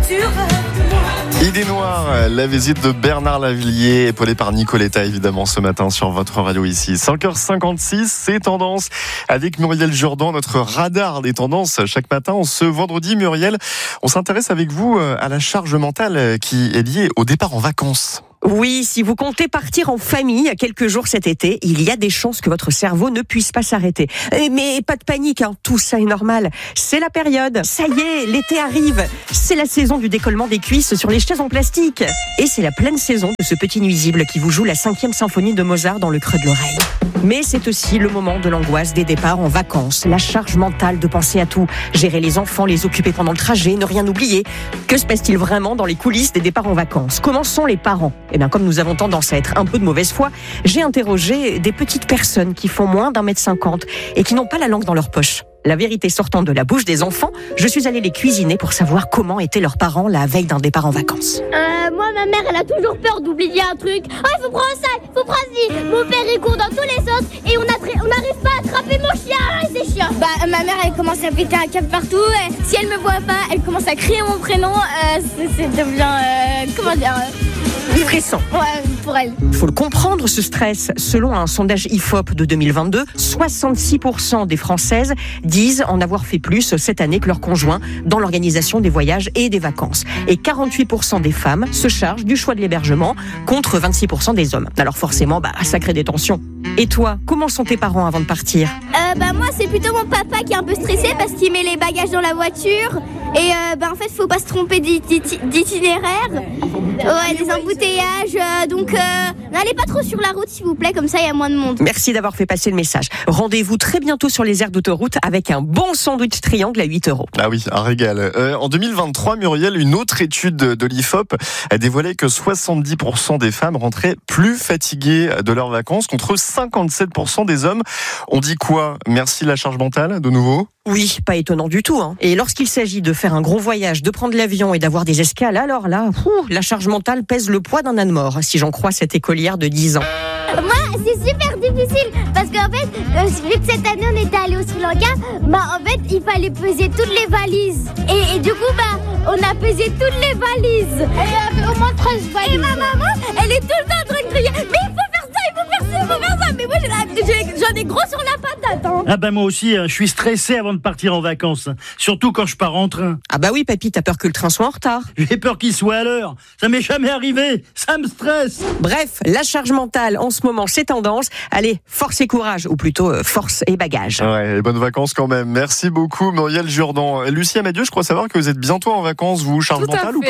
Idée noire, la visite de Bernard Lavilliers, épaulé par Nicoletta évidemment ce matin sur votre radio ici. 5h56, c'est Tendance avec Muriel Jourdan, notre radar des tendances chaque matin. Ce vendredi, Muriel, on s'intéresse avec vous à la charge mentale qui est liée au départ en vacances. Oui, si vous comptez partir en famille quelques jours cet été, il y a des chances que votre cerveau ne puisse pas s'arrêter. Mais pas de panique, tout ça est normal. C'est la période. Ça y est, l'été arrive. C'est la saison du décollement des cuisses sur les chaises en plastique. Et c'est la pleine saison de ce petit nuisible qui vous joue la 5e symphonie de Mozart dans le creux de l'oreille. Mais c'est aussi le moment de l'angoisse des départs en vacances, la charge mentale de penser à tout, gérer les enfants, les occuper pendant le trajet, ne rien oublier. Que se passe-t-il vraiment dans les coulisses des départs en vacances ? Comment sont les parents ? Eh bien, comme nous avons tendance à être un peu de mauvaise foi, j'ai interrogé des petites personnes qui font moins d'1m50 et qui n'ont pas la langue dans leur poche. La vérité sortant de la bouche des enfants, je suis allée les cuisiner pour savoir comment étaient leurs parents la veille d'un départ en vacances. Moi, ma mère, elle a toujours peur d'oublier un truc. Oh, il faut prendre ça, il faut prendre ci. Mon père, il court dans tous les sens et on n'arrive pas à attraper mon chien. C'est chiant. Ma mère, elle commence à péter un câble partout. Si elle me voit pas, elle commence à crier mon prénom. C'est devient, comment dire Stressant. Ouais, pour elle. Il faut le comprendre, ce stress. Selon un sondage IFOP de 2022, 66% des Françaises disent en avoir fait plus cette année que leurs conjoints dans l'organisation des voyages et des vacances. Et 48% des femmes se chargent du choix de l'hébergement contre 26% des hommes. Alors forcément, ça crée des tensions. Et toi, comment sont tes parents avant de partir ? Moi, c'est plutôt mon papa qui est un peu stressé parce qu'il met les bagages dans la voiture. Et en fait, faut pas se tromper d'itinéraire. Ouais, des embouteillages. Donc, n'allez pas trop sur la route, s'il vous plaît, comme ça, il y a moins de monde. Merci d'avoir fait passer le message. Rendez-vous très bientôt sur les aires d'autoroute avec un bon sandwich triangle à 8 €. Ah oui, un régal. En 2023, Muriel, une autre étude de l'IFOP a dévoilé que 70% des femmes rentraient plus fatiguées de leurs vacances contre 57% des hommes. On dit quoi ? Merci la charge mentale, de nouveau ? Oui, pas étonnant du tout. Et lorsqu'il s'agit de faire un gros voyage, de prendre l'avion et d'avoir des escales, alors là, la charge mentale pèse le poids d'un âne mort, si j'en crois cette écolière de 10 ans. Moi, c'est super difficile parce qu'en fait, vu que cette année on était allé au Sri Lanka, en fait, il fallait peser toutes les valises. Et du coup, on a pesé toutes les valises. Et il y avait au moins 13 valises. Et ma maman, elle est tout le temps en train de crier, mais il faut faire ça, il faut faire ça, il faut faire ça. Mais moi, j'en ai gros sur la patate. Moi aussi, je suis stressé avant de partir en vacances. Surtout quand je pars en train. Oui, papy, t'as peur que le train soit en retard. J'ai peur qu'il soit à l'heure. Ça m'est jamais arrivé. Ça me stresse. Bref, la charge mentale en ce moment, c'est tendance. Allez, force et courage, ou plutôt force et bagage. Ouais, et bonnes vacances quand même. Merci beaucoup, Muriel Jourdan. Lucie Amadieu, je crois savoir que vous êtes bientôt en vacances, vous, charge mentale ou pas ?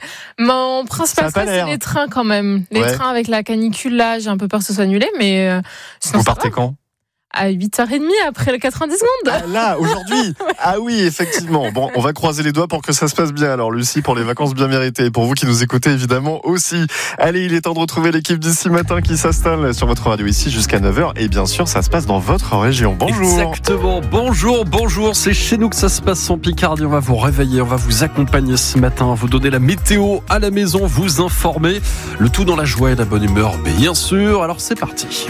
Mon principal stress, c'est les trains quand même. Les trains avec la canicule, là, j'ai un peu peur que ce soit annulé, mais sinon, vous partez quand ? À 8h30 après le 90 secondes. Là, aujourd'hui. Ah oui, effectivement. Bon, on va croiser les doigts pour que ça se passe bien. Alors, Lucie, pour les vacances bien méritées. Pour vous qui nous écoutez, évidemment, aussi. Allez, il est temps de retrouver l'équipe d'ici matin qui s'installe sur votre radio ici jusqu'à 9h. Et bien sûr, ça se passe dans votre région. Bonjour. Exactement. Bonjour. C'est chez nous que ça se passe en Picardie. On va vous réveiller, on va vous accompagner ce matin, vous donner la météo à la maison, vous informer. Le tout dans la joie et la bonne humeur, bien sûr. Alors, c'est parti.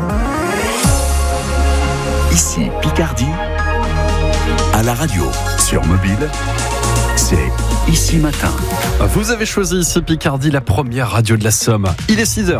Ici Picardie, à la radio, sur mobile, c'est Ici Matin. Vous avez choisi Ici Picardie, la première radio de la Somme. Il est 6h.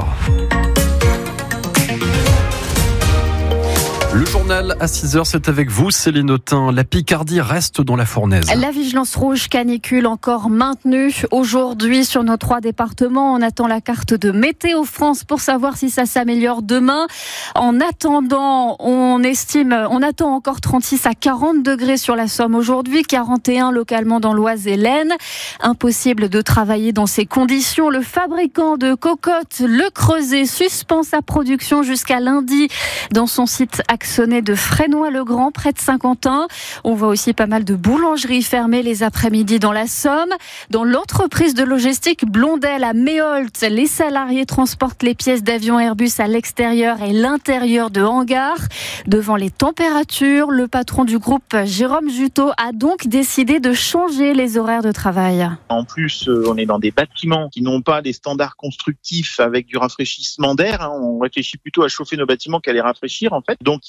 Le journal à 6h, c'est avec vous, Céline Autain. La Picardie reste dans la fournaise. La vigilance rouge canicule encore maintenue aujourd'hui sur nos 3 départements. On attend la carte de Météo France pour savoir si ça s'améliore demain. En attendant, on attend encore 36 à 40 degrés sur la Somme aujourd'hui, 41 localement dans l'Oise et l'Aisne. Impossible de travailler dans ces conditions. Le fabricant de cocottes, Le Creuset, suspend sa production jusqu'à lundi dans son site Axonnet de Fresnoy-le-Grand, près de Saint-Quentin. On voit aussi pas mal de boulangeries fermées les après-midi dans la Somme. Dans l'entreprise de logistique Blondel à Méholt, les salariés transportent les pièces d'avion Airbus à l'extérieur et l'intérieur de hangars. Devant les températures, le patron du groupe, Jérôme Juteau, a donc décidé de changer les horaires de travail. En plus, on est dans des bâtiments qui n'ont pas des standards constructifs avec du rafraîchissement d'air. On réfléchit plutôt à chauffer nos bâtiments qu'à les rafraîchir, en fait. Donc, ils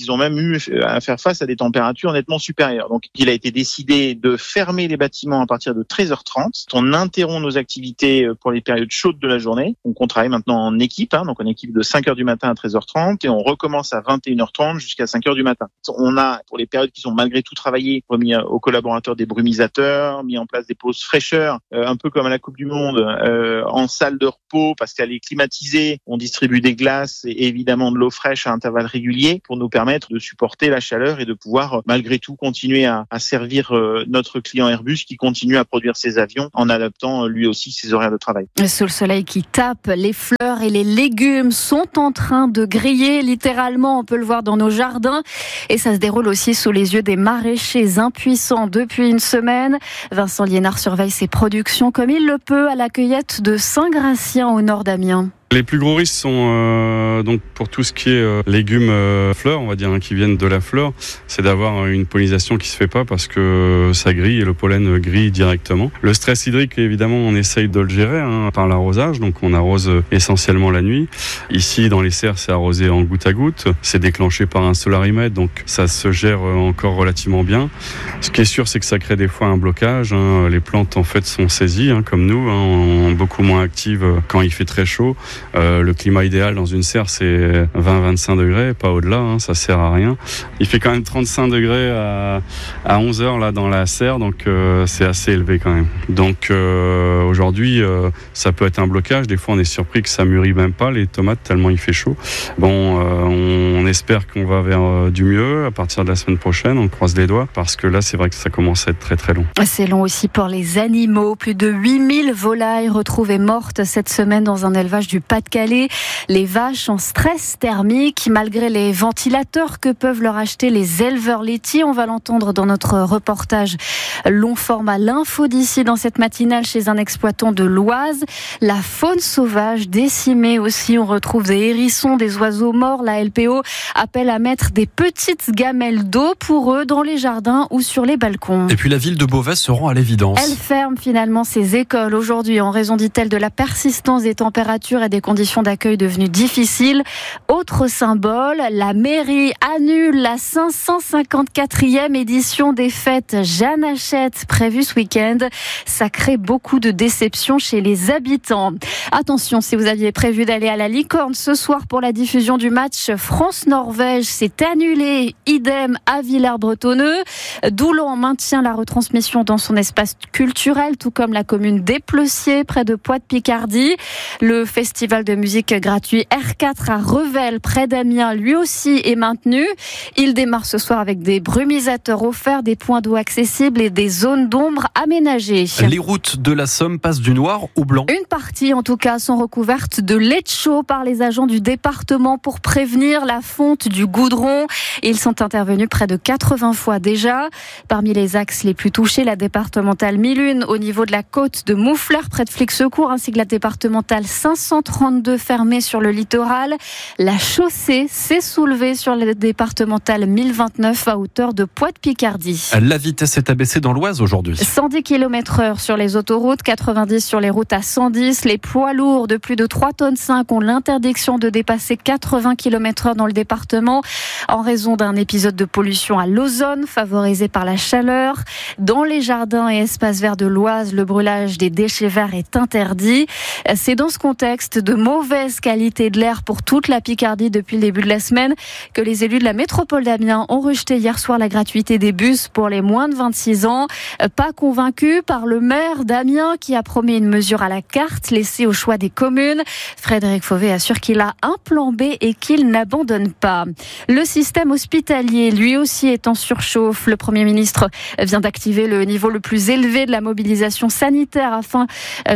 ils ont même eu à faire face à des températures nettement supérieures. Donc, il a été décidé de fermer les bâtiments à partir de 13h30. On interrompt nos activités pour les périodes chaudes de la journée. Donc, on travaille maintenant en équipe, donc en équipe de 5h du matin à 13h30 et on recommence à 21h30 jusqu'à 5h du matin. On a, pour les périodes qui sont malgré tout travaillées, remis aux collaborateurs des brumisateurs, mis en place des pauses fraîcheur, un peu comme à la Coupe du Monde, en salle de repos parce qu'elle est climatisée. On distribue des glaces et évidemment de l'eau fraîche à intervalles réguliers pour nous permettre de supporter la chaleur et de pouvoir malgré tout continuer à servir notre client Airbus qui continue à produire ses avions en adaptant lui aussi ses horaires de travail. Sous le soleil qui tape, les fleurs et les légumes sont en train de griller littéralement, on peut le voir dans nos jardins et ça se déroule aussi sous les yeux des maraîchers impuissants depuis une semaine. Vincent Liénard surveille ses productions comme il le peut à la cueillette de Saint-Gratien au nord d'Amiens. Les plus gros risques sont donc pour tout ce qui est légumes fleurs, on va dire, qui viennent de la fleur, c'est d'avoir une pollinisation qui se fait pas parce que ça grille et le pollen grille directement. Le stress hydrique, évidemment, on essaye de le gérer par l'arrosage, donc on arrose essentiellement la nuit. Ici, dans les serres, c'est arrosé en goutte à goutte, c'est déclenché par un solarimètre, donc ça se gère encore relativement bien. Ce qui est sûr, c'est que ça crée des fois un blocage. Les plantes, en fait, sont saisies, comme nous, beaucoup moins actives quand il fait très chaud. Le climat idéal dans une serre, c'est 20-25 degrés, pas au-delà, ça sert à rien. Il fait quand même 35 degrés à 11 heures là, dans la serre, donc c'est assez élevé quand même. Donc aujourd'hui, ça peut être un blocage. Des fois, on est surpris que ça mûrit même pas, les tomates, tellement il fait chaud. Bon, on espère qu'on va vers du mieux à partir de la semaine prochaine, on croise les doigts, parce que là, c'est vrai que ça commence à être très très long. C'est long aussi pour les animaux. Plus de 8000 volailles retrouvées mortes cette semaine dans un élevage du Pas-de-Calais. Les vaches en stress thermique, malgré les ventilateurs que peuvent leur acheter les éleveurs laitiers. On va l'entendre dans notre reportage long format L'Info d'ici dans cette matinale chez un exploitant de l'Oise. La faune sauvage décimée aussi. On retrouve des hérissons, des oiseaux morts. La LPO appelle à mettre des petites gamelles d'eau pour eux dans les jardins ou sur les balcons. Et puis la ville de Beauvais se rend à l'évidence. Elle ferme finalement ses écoles aujourd'hui en raison, dit-elle, de la persistance des températures et des conditions d'accueil devenues difficiles. Autre symbole, la mairie annule la 554e édition des fêtes Jeanne Hachette prévue ce week-end. Ça crée beaucoup de déception chez les habitants. Attention, si vous aviez prévu d'aller à la Licorne ce soir pour la diffusion du match France-Norvège, c'est annulé. Idem à Villers-Bretonneux. Doulan maintient la retransmission dans son espace culturel, tout comme la commune d'Épleussier, près de Poix-de-Picardie. Le festival de musique gratuit R4 à Revel, près d'Amiens, lui aussi est maintenu. Il démarre ce soir avec des brumisateurs offerts, des points d'eau accessibles et des zones d'ombre aménagées. Les routes de la Somme passent du noir au blanc. Une partie, en tout cas, sont recouvertes de lait de chaux par les agents du département pour prévenir la fonte du goudron. Ils sont intervenus près de 80 fois déjà. Parmi les axes les plus touchés, la départementale 1001 au niveau de la côte de Mouflers, près de Flix-Secours, ainsi que la départementale 532 fermée sur le littoral. La chaussée s'est soulevée sur la départementale 1029 à hauteur de Poix-de-Picardie. La vitesse est abaissée dans l'Oise aujourd'hui. 110 km/h sur les autoroutes, 90 sur les routes à 110. Les poids lourds de plus de 3,5 tonnes ont l'interdiction de dépasser 80 km/h dans le département en raison d'un épisode de pollution à l'ozone favorisé par la chaleur. Dans les jardins et espaces verts de l'Oise, le brûlage des déchets verts est interdit. C'est dans ce contexte de mauvaise qualité de l'air pour toute la Picardie depuis le début de la semaine que les élus de la métropole d'Amiens ont rejeté hier soir la gratuité des bus pour les moins de 26 ans. Pas convaincus par le maire d'Amiens qui a promis une mesure à la carte laissée au choix des communes. Frédéric Fauvet assure qu'il a un plan B et qu'il n'abandonne pas. Le système hospitalier, lui aussi, est en surchauffe. Le Premier ministre vient d'activer le niveau le plus élevé de la mobilisation sanitaire afin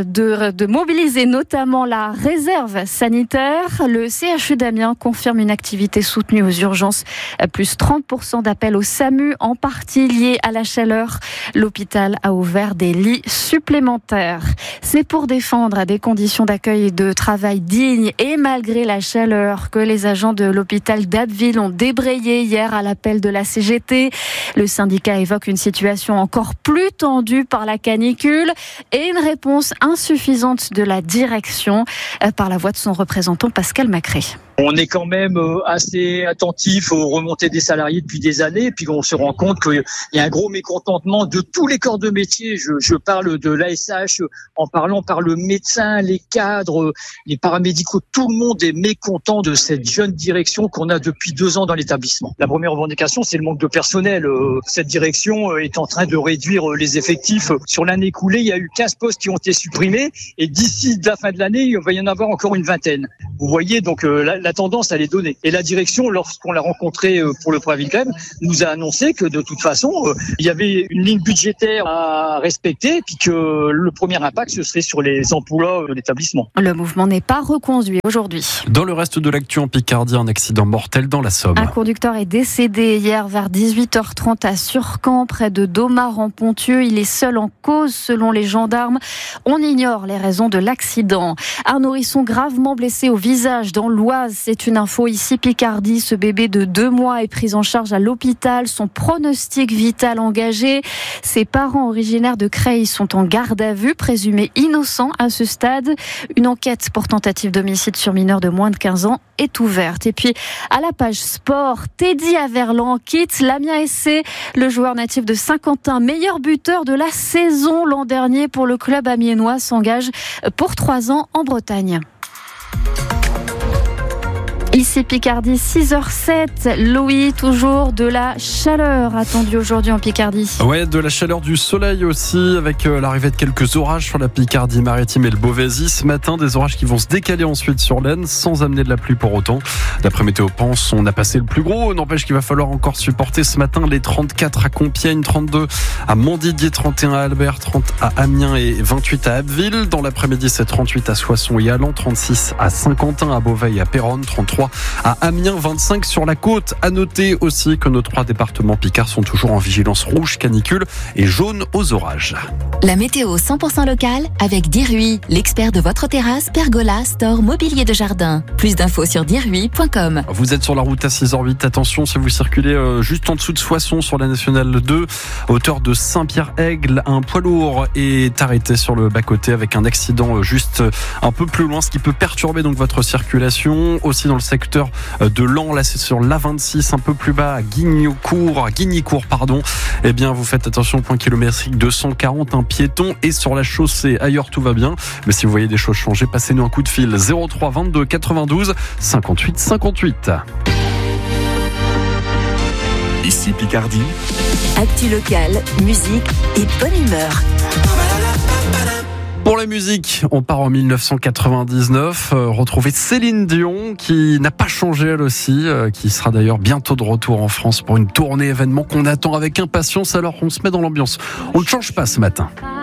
de mobiliser notamment la réserve sanitaire. Le CHU d'Amiens confirme une activité soutenue aux urgences, plus 30% d'appels au SAMU, en partie liés à la chaleur. L'hôpital a ouvert des lits supplémentaires. C'est pour défendre des conditions d'accueil et de travail dignes et malgré la chaleur que les agents de l'hôpital d'Abbeville ont débrayé hier à l'appel de la CGT. Le syndicat évoque une situation encore plus tendue par la canicule et une réponse insuffisante de la direction par la voix de son représentant Pascal Macré. On est quand même assez attentif aux remontées des salariés depuis des années, et puis on se rend compte qu'il y a un gros mécontentement de tous les corps de métier. Je parle de l'ASH en parlant par le médecin, les cadres, les paramédicaux, tout le monde est mécontent de cette jeune direction qu'on a depuis 2 ans dans l'établissement. La première revendication, c'est le manque de personnel. Cette direction est en train de réduire les effectifs. Sur l'année écoulée, il y a eu 15 postes qui ont été supprimés, et d'ici la fin de l'année, il va y en avoir encore une vingtaine. Vous voyez, donc la tendance, elle est donnée. Et la direction, lorsqu'on l'a rencontrée pour le préavis de grève, nous a annoncé que de toute façon, il y avait une ligne budgétaire à respecter, et puis que le premier impact, ce serait sur les emplois de l'établissement. Le mouvement n'est pas reconduit aujourd'hui. Dans le reste de l'actu en Picardie, un accident mortel dans la Somme. Un conducteur est décédé hier vers 18h30 à Surcamp, près de Domar en Ponthieu. Il est seul en cause selon les gendarmes. On ignore les raisons de l'accident. Un nourrisson gravement blessé au visage dans l'Oise. C'est une info ici Picardie. Ce bébé de 2 mois est pris en charge à l'hôpital. Son pronostic vital engagé. Ses parents originaires de Creil sont en garde à vue, présumés innocents à ce stade. Une enquête pour tentative d'homicide sur mineur de moins de 15 ans est ouverte. Et puis, à la page sport, Teddy Averland quitte l'Amiens SC. Le joueur natif de Saint-Quentin, meilleur buteur de la saison l'an dernier pour le club amiénois, s'engage pour 3 ans en Bretagne. Ici Picardie, 6h07. Louis, toujours de la chaleur attendue aujourd'hui en Picardie. Ouais, de la chaleur, du soleil aussi, avec l'arrivée de quelques orages sur la Picardie maritime et le Beauvaisis. Ce matin, des orages qui vont se décaler ensuite sur l'Aisne, sans amener de la pluie pour autant. D'après Météo Pense, on a passé le plus gros. N'empêche qu'il va falloir encore supporter ce matin les 34 à Compiègne, 32 à Montdidier, 31 à Albert, 30 à Amiens et 28 à Abbeville. Dans l'après-midi, c'est 38 à Soissons et Allan, 36 à Saint-Quentin, à Beauvais et à Péronne, 33 à Amiens, 25 sur la côte. À noter aussi que nos 3 départements picards sont toujours en vigilance rouge canicule et jaune aux orages. La météo 100% locale avec Dirui, l'expert de votre terrasse, pergola, store, mobilier de jardin. Plus d'infos sur dirui.com. Vous êtes sur la route à 6h08. Attention si vous circulez juste en dessous de Soissons sur la nationale 2, à hauteur de Saint-Pierre-Aigle. Un poids lourd est arrêté sur le bas-côté avec un accident juste un peu plus loin, ce qui peut perturber donc votre circulation. Aussi dans le secteur de Laon, là c'est sur l'A26, un peu plus bas à Guignicourt, eh bien vous faites attention au point kilométrique 240, un piéton, et sur la chaussée ailleurs tout va bien, mais si vous voyez des choses changer, passez-nous un coup de fil 03 22 92 58 58. Ici Picardie. Actu locale, musique et bonne humeur. Pour la musique, on part en 1999, retrouver Céline Dion qui n'a pas changé elle aussi, qui sera d'ailleurs bientôt de retour en France pour une tournée événement qu'on attend avec impatience. Alors on se met dans l'ambiance, on ne change pas ce matin.